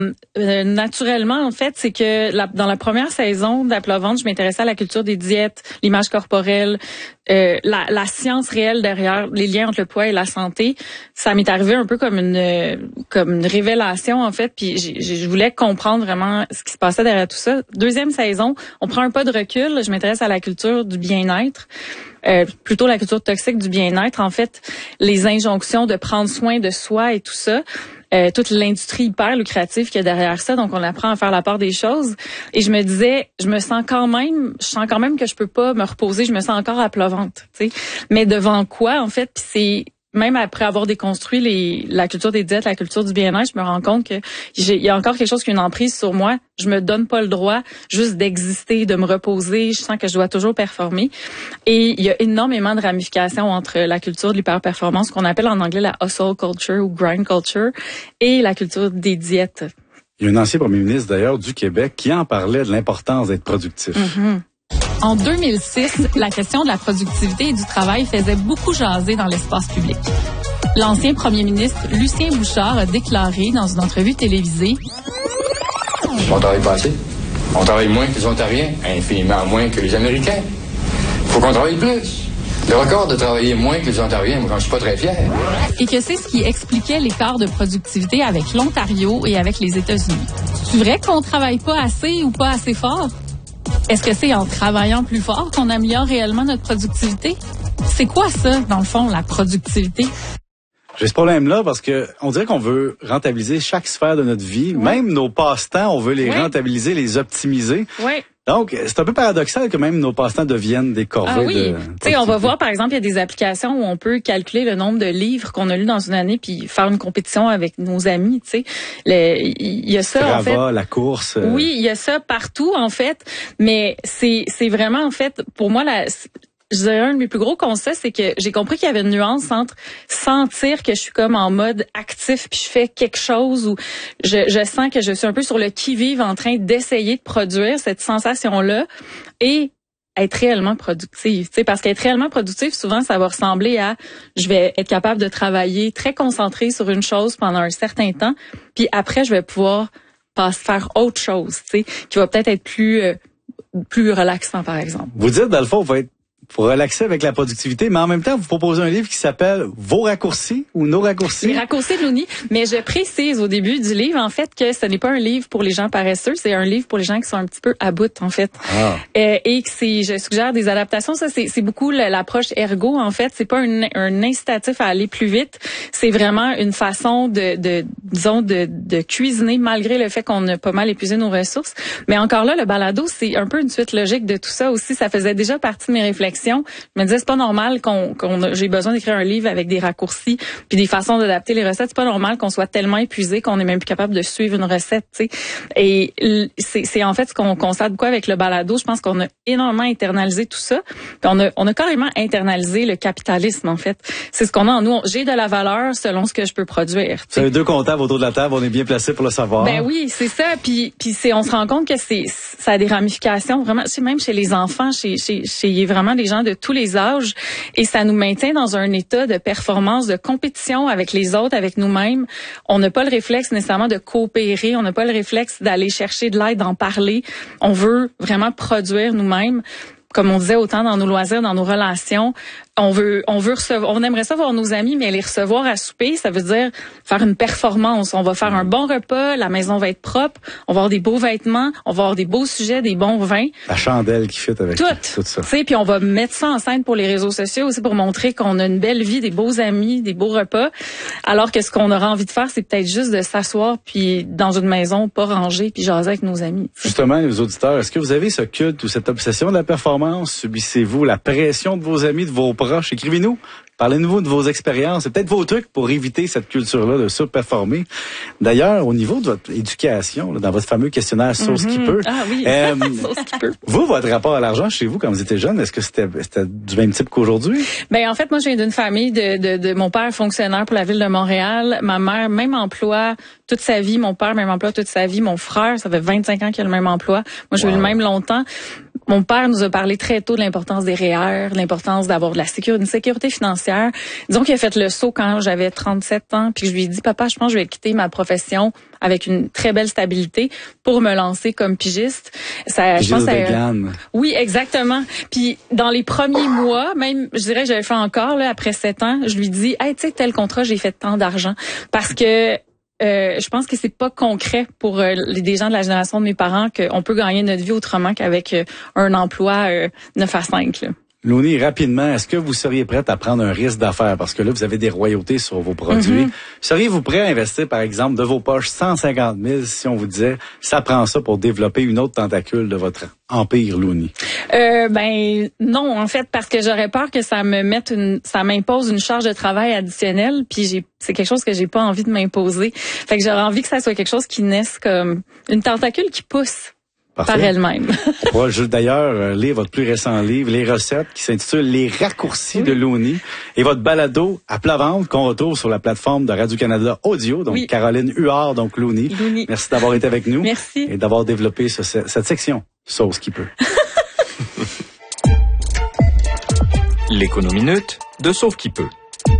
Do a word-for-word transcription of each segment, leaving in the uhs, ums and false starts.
Euh, naturellement, en fait, c'est que la, dans la première saison d'À plat ventre, je m'intéressais à la culture des diètes, l'image corporelle, euh, la, la science réelle derrière les liens entre le poids et la santé. Ça m'est arrivé un peu comme une comme une révélation, en fait, puis j'ai, je voulais comprendre vraiment ce qui se passait derrière tout ça. Deuxième saison, on prend un pas de recul. Je m'intéresse à la culture du bien-être. Euh, plutôt la culture toxique du bien-être, en fait, les injonctions de prendre soin de soi et tout ça. Euh, toute l'industrie hyper lucrative qu'il y a derrière ça, donc on apprend à faire la part des choses. Et je me disais, je me sens quand même, je sens quand même que je peux pas me reposer, je me sens encore à plat ventre, tu sais. Mais devant quoi, en fait, puis c'est même après avoir déconstruit les, la culture des diètes, la culture du bien-être, je me rends compte que j'ai, il y a encore quelque chose qui a une emprise sur moi. Je me donne pas le droit juste d'exister, de me reposer. Je sens que je dois toujours performer. Et il y a énormément de ramifications entre la culture de l'hyperperformance, qu'on appelle en anglais la hustle culture ou grind culture, et la culture des diètes. Il y a un ancien premier ministre, d'ailleurs, du Québec, qui en parlait de l'importance d'être productif. Mm-hmm. En deux mille six, la question de la productivité et du travail faisait beaucoup jaser dans l'espace public. L'ancien premier ministre Lucien Bouchard a déclaré dans une entrevue télévisée « On travaille pas assez. On travaille moins que les Ontariens, infiniment moins que les Américains. Faut qu'on travaille plus. Le record de travailler moins que les Ontariens, moi, j'en suis pas très fier. » Et que c'est ce qui expliquait l'écart de productivité avec l'Ontario et avec les États-Unis. C'est vrai qu'on travaille pas assez ou pas assez fort? Est-ce que c'est en travaillant plus fort qu'on améliore réellement notre productivité? C'est quoi ça, dans le fond, la productivité? J'ai ce problème-là parce que on dirait qu'on veut rentabiliser chaque sphère de notre vie, oui. Même nos passe-temps, on veut les oui. rentabiliser, les optimiser. Oui. Donc, c'est un peu paradoxal que même nos passe-temps deviennent des corvées. Ah oui. De... Tu sais, on va voir, par exemple, il y a des applications où on peut calculer le nombre de livres qu'on a lus dans une année puis faire une compétition avec nos amis, tu sais. Il y a ça, Strava, en fait. la course. Euh... Oui, il y a ça partout, en fait. Mais c'est, c'est vraiment, en fait, pour moi, la... Je dirais un de mes plus gros constats, c'est que j'ai compris qu'il y avait une nuance entre sentir que je suis comme en mode actif puis je fais quelque chose ou je, je sens que je suis un peu sur le qui-vive en train d'essayer de produire cette sensation-là et être réellement productive. Tu sais, parce qu'être réellement productive, souvent, ça va ressembler à je vais être capable de travailler très concentré sur une chose pendant un certain temps, puis après, je vais pouvoir passer faire autre chose, tu sais, qui va peut-être être plus euh, plus relaxant, par exemple. Vous dites, dans le fond, vous va être pour relaxer avec la productivité, mais en même temps, vous proposez un livre qui s'appelle « Vos raccourcis » ou « Nos raccourcis ». Les raccourcis de Looney. Mais je précise au début du livre, en fait, que ce n'est pas un livre pour les gens paresseux, c'est un livre pour les gens qui sont un petit peu à bout, en fait. Ah. Euh, et que c'est, je suggère des adaptations. Ça, c'est, c'est beaucoup l'approche ergo, en fait. C'est pas un, un incitatif à aller plus vite. C'est vraiment une façon de, de disons, de, de cuisiner malgré le fait qu'on a pas mal épuisé nos ressources. Mais encore là, le balado, c'est un peu une suite logique de tout ça aussi. Ça faisait déjà partie de mes réflexions. Je me disais, c'est pas normal qu'on, qu'on a, j'ai besoin d'écrire un livre avec des raccourcis puis des façons d'adapter les recettes. C'est pas normal qu'on soit tellement épuisé qu'on est même plus capable de suivre une recette, tu sais. Et c'est, c'est en fait ce qu'on constate beaucoup avec le balado. Je pense qu'on a énormément internalisé tout ça. Puis on a, on a carrément internalisé le capitalisme, en fait. C'est ce qu'on a en nous. J'ai de la valeur selon ce que je peux produire. Vous avez deux comptables autour de la table, on est bien placés pour le savoir. Ben oui, c'est ça. Puis, puis c'est, on se rend compte que c'est, ça a des ramifications vraiment. C'est même chez les enfants, chez, chez, chez vraiment des gens de tous les âges, et ça nous maintient dans un état de performance, de compétition avec les autres, avec nous-mêmes. On n'a pas le réflexe nécessairement de coopérer, on n'a pas le réflexe d'aller chercher de l'aide, d'en parler. On veut vraiment produire nous-mêmes. Comme on disait, autant dans nos loisirs, dans nos relations, on veut, on veut recevoir, on aimerait ça voir nos amis, mais les recevoir à souper, ça veut dire faire une performance. On va faire un bon repas, la maison va être propre, on va avoir des beaux vêtements, on va avoir des beaux sujets, des bons vins. La chandelle qui fit avec tout, tout ça. Tu sais, puis on va mettre ça en scène pour les réseaux sociaux aussi pour montrer qu'on a une belle vie, des beaux amis, des beaux repas. Alors que ce qu'on aura envie de faire, c'est peut-être juste de s'asseoir puis dans une maison pas rangée puis jaser avec nos amis. T'sais. Justement, les auditeurs, est-ce que vous avez ce culte ou cette obsession de la performance? Subissez-vous la pression de vos amis, de vos proches? Écrivez-nous. Parlez-nous de vos expériences et peut-être vos trucs pour éviter cette culture-là de surperformer. D'ailleurs, au niveau de votre éducation, là, dans votre fameux questionnaire Sauce mm-hmm. qui peut, ah oui, euh, Sauce qui peut. Vous, votre rapport à l'argent chez vous quand vous étiez jeune, est-ce que c'était, c'était du même type qu'aujourd'hui? Ben en fait, moi, je viens d'une famille de, de, de mon père fonctionnaire pour la ville de Montréal, ma mère même emploi toute sa vie, mon père même emploi toute sa vie, mon frère, ça fait vingt-cinq ans qu'il a le même emploi. Moi, j'ai eu le même longtemps. Mon père nous a parlé très tôt de l'importance des R E E R, l'importance d'avoir de la sécurité, une sécurité financière. Disons qu'il a fait le saut quand j'avais trente-sept ans, puis que je lui ai dit, papa, je pense que je vais quitter ma profession avec une très belle stabilité pour me lancer comme pigiste. Ça, pigiste je pense de ça, gamme. Oui, exactement. Puis dans les premiers mois, même, je dirais que j'avais fait encore, là, après sept ans, je lui dis, hey, tu sais, tel contrat, j'ai fait tant d'argent. Parce que Euh, je pense que c'est pas concret pour euh, les des gens de la génération de mes parents qu'on peut gagner notre vie autrement qu'avec euh, un emploi euh, neuf à cinq. Là. Louni, rapidement, est-ce que vous seriez prête à prendre un risque d'affaires? Parce que là, vous avez des royautés sur vos produits. Mm-hmm. Seriez-vous prêt à investir, par exemple, de vos poches cent cinquante mille si on vous disait, ça prend ça pour développer une autre tentacule de votre empire, Louni? Euh, ben, non, en fait, parce que j'aurais peur que ça me mette une, ça m'impose une charge de travail additionnelle, puis j'ai, c'est quelque chose que j'ai pas envie de m'imposer. Fait que j'aurais envie que ça soit quelque chose qui naisse comme une tentacule qui pousse. Parfait. Par elle-même. On va d'ailleurs lire votre plus récent livre, Les recettes, qui s'intitule Les raccourcis oui. de Louni, et votre balado à plat ventre qu'on retrouve sur la plateforme de Radio-Canada Audio, donc oui. Caroline Huard, donc Louni. Louni. Merci d'avoir été avec nous. Merci. Et d'avoir développé ce, cette section, Sauce qui peut. L'économinute de Sauve qui peut.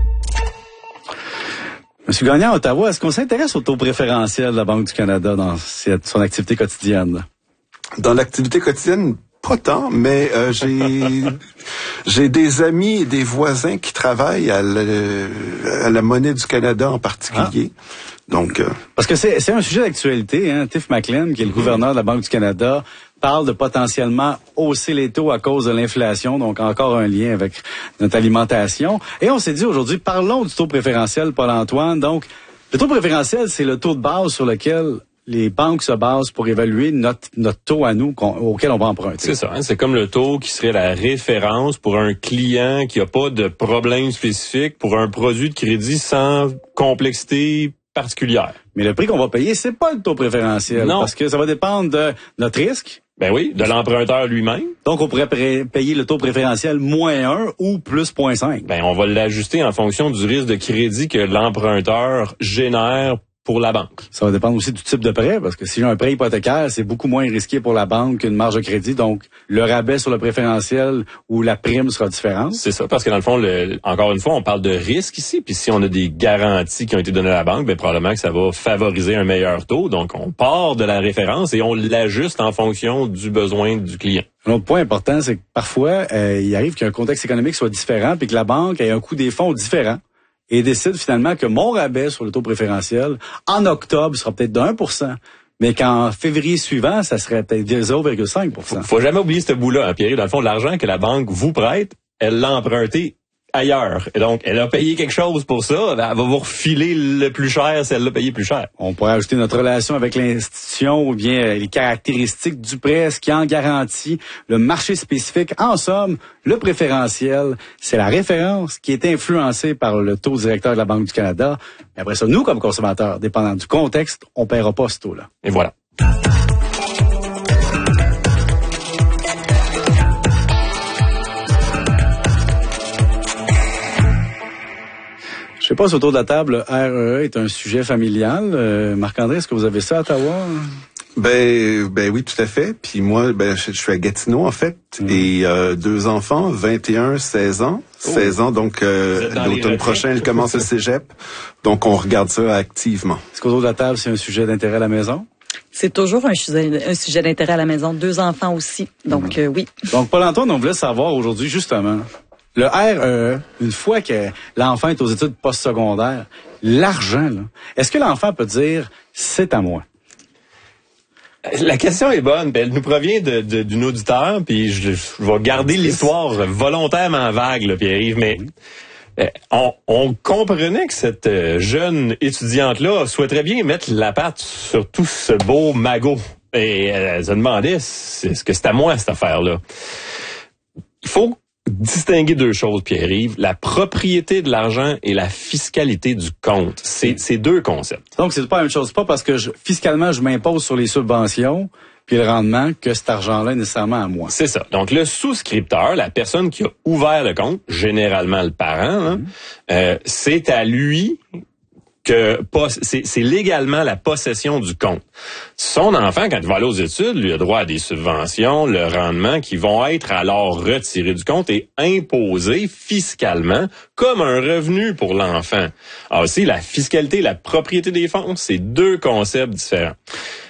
Monsieur Gagnon, à Ottawa, est-ce qu'on s'intéresse au taux préférentiel de la Banque du Canada dans cette, son activité quotidienne? Dans l'activité quotidienne, pas tant, mais euh, j'ai j'ai des amis et des voisins qui travaillent à, le, à la monnaie du Canada en particulier. Ah. Donc, euh, parce que c'est c'est un sujet d'actualité, hein. Tiff Macklem, qui est le mm-hmm. gouverneur de la Banque du Canada, parle de potentiellement hausser les taux à cause de l'inflation, donc encore un lien avec notre alimentation. Et on s'est dit aujourd'hui, parlons du taux préférentiel, Paul-Antoine. Donc, le taux préférentiel, c'est le taux de base sur lequel les banques se basent pour évaluer notre notre taux à nous auquel on va emprunter. C'est ça, hein, c'est comme le taux qui serait la référence pour un client qui a pas de problème spécifique pour un produit de crédit sans complexité particulière. Mais le prix qu'on va payer, c'est pas le taux préférentiel. Non. Parce que ça va dépendre de notre risque. Ben oui, de l'emprunteur lui-même. Donc, on pourrait pré- payer le taux préférentiel moins un ou plus zéro virgule cinq. Ben, on va l'ajuster en fonction du risque de crédit que l'emprunteur génère pour la banque. Ça va dépendre aussi du type de prêt, parce que si j'ai un prêt hypothécaire, c'est beaucoup moins risqué pour la banque qu'une marge de crédit. Donc, le rabais sur le préférentiel ou la prime sera différente. C'est ça, parce que dans le fond, le, encore une fois, on parle de risque ici. Puis si on a des garanties qui ont été données à la banque, ben probablement que ça va favoriser un meilleur taux. Donc, on part de la référence et on l'ajuste en fonction du besoin du client. Un autre point important, c'est que parfois, euh, il arrive qu'un contexte économique soit différent puis que la banque ait un coût des fonds différent. Et décide finalement que mon rabais sur le taux préférentiel, en octobre, sera peut-être de un pour cent, mais qu'en février suivant, ça serait peut-être de zéro virgule cinq pour cent. Faut, faut jamais oublier ce bout-là, hein, Pierre. Dans le fond, l'argent que la banque vous prête, elle l'a emprunté ailleurs. Et donc, elle a payé quelque chose pour ça. Elle va vous refiler le plus cher si elle l'a payé plus cher. On pourrait ajouter notre relation avec l'institution ou bien les caractéristiques du prêt, ce qui en garantit, le marché spécifique. En somme, le préférentiel, c'est la référence qui est influencée par le taux directeur de la Banque du Canada. Et après ça, nous, comme consommateurs, dépendant du contexte, on ne paiera pas ce taux-là. Et voilà. Je sais pas si autour de la table, R E E est un sujet familial. Euh, Marc-André, est-ce que vous avez ça à Ottawa? Ben, ben oui, tout à fait. Puis moi, ben je, je suis à Gatineau en fait, mmh. et euh, deux enfants, vingt et un, seize ans, oh. seize ans. Donc euh, l'automne prochain, elle commence le cégep. Donc on regarde ça activement. Est-ce qu'autour de la table, c'est un sujet d'intérêt à la maison? C'est toujours un sujet, un sujet d'intérêt à la maison. Deux enfants aussi. Donc mmh. euh, oui. Donc Paul-Antoine, on voulait savoir aujourd'hui justement. Le R E E, une fois que l'enfant est aux études postsecondaires, l'argent, là, est-ce que l'enfant peut dire « c'est à moi » ? La question est bonne. Elle nous provient de, de, d'une auditeur, puis je, je vais garder l'histoire volontairement vague, là, Pierre-Yves, mais euh, on, on comprenait que cette jeune étudiante-là souhaiterait bien mettre la patte sur tout ce beau magot. Et elle se demandait, est-ce que c'est à moi, cette affaire-là? Il faut distinguer deux choses, Pierre-Yves, la propriété de l'argent et la fiscalité du compte. C'est, c'est deux concepts. Donc, c'est pas la même chose. C'est pas parce que je, fiscalement, je m'impose sur les subventions puis le rendement que cet argent-là est nécessairement à moi. C'est ça. Donc, le souscripteur, la personne qui a ouvert le compte, généralement le parent, hein, mmh. euh, c'est à lui que c'est, c'est légalement la possession du compte. Son enfant, quand il va aller aux études, lui a droit à des subventions, le rendement qui vont être alors retirés du compte et imposés fiscalement comme un revenu pour l'enfant. Alors aussi, la fiscalité, la propriété des fonds, c'est deux concepts différents.